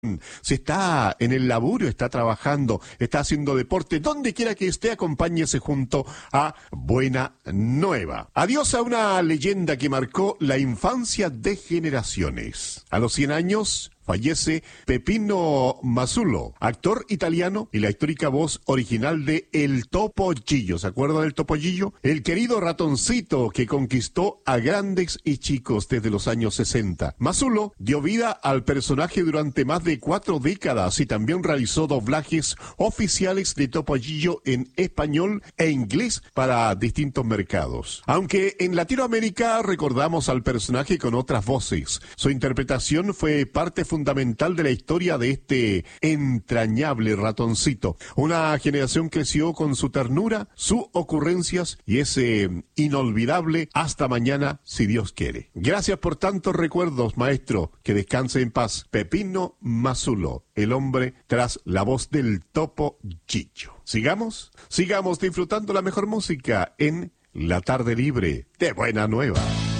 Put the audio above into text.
Si está en el laburo, está trabajando, está haciendo deporte, donde quiera que esté, acompáñese junto a Buena Nueva. Adiós a una leyenda que marcó la infancia de generaciones. A los 100 años fallece Peppino Mazzulo, actor italiano y la histórica voz original de El Topollillo. ¿Se acuerda del Topollillo? El querido ratoncito que conquistó a grandes y chicos desde los años 60. Mazzulo dio vida al personaje durante más de 4 décadas y también realizó doblajes oficiales de Topollillo en español e inglés para distintos mercados. Aunque en Latinoamérica recordamos al personaje con otras voces, su interpretación fue parte fundamental de la historia de este entrañable ratoncito. Una generación creció con su ternura, sus ocurrencias y ese inolvidable hasta mañana si Dios quiere. Gracias por tantos recuerdos, maestro. Que descanse en paz. Peppino Mazzulo, el hombre tras la voz del Topollillo. Sigamos disfrutando la mejor música en La Tarde Libre de Buena Nueva.